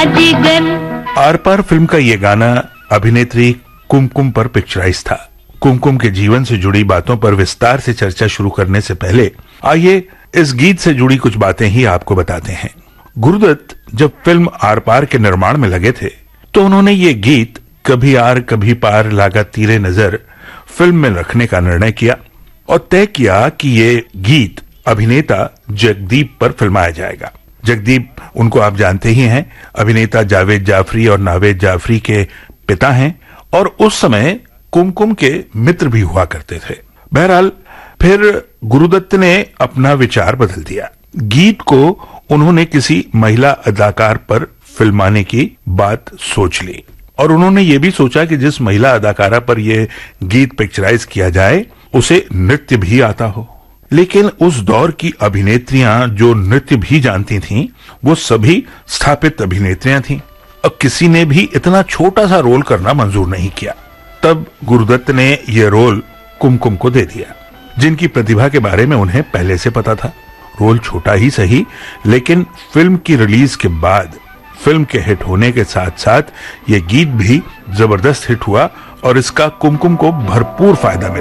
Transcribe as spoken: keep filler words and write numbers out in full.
Are par film का ये गाना अभिनेत्री कुमकुम पर पिक्चराइज था। कुमकुम के जीवन से जुड़ी बातों पर विस्तार से चर्चा शुरू करने से पहले आइए इस गीत से जुड़ी कुछ बातें ही आपको बताते हैं। गुरुदत्त जब फिल्म आर पार के निर्माण में लगे थे तो उन्होंने ये गीत कभी आर कभी पार लागा तीरे नजर फिल्म में रखने का निर्णय किया और तय किया कि ये गीत अभिनेता जगदीप पर फिल्माया जाएगा। जगदीप, उनको आप जानते ही हैं, अभिनेता जावेद जाफरी और नावेद जाफरी के पिता हैं और उस समय कुमकुम के मित्र भी हुआ करते थे। बहरहाल फिर गुरुदत्त ने अपना विचार बदल दिया। गीत को उन्होंने किसी महिला अदाकार पर फिल्माने की बात सोच ली और उन्होंने ये भी सोचा कि जिस महिला अदाकारा पर यह गीत पिक्चराइज किया जाए उसे नृत्य भी आता हो। लेकिन उस दौर की अभिनेत्रियां जो नृत्य भी जानती थीं, वो सभी स्थापित अभिनेत्रियां थीं और किसी ने भी इतना छोटा सा रोल करना मंजूर नहीं किया। तब गुरुदत्त ने यह रोल कुमकुम को दे दिया, जिनकी प्रतिभा के बारे में उन्हें पहले से पता था। रोल छोटा ही सही, लेकिन फिल्म की रिलीज के बाद फिल्म के हिट होने के साथ साथ यह गीत भी जबरदस्त हिट हुआ और इसका कुमकुम को भरपूर फायदा मिला।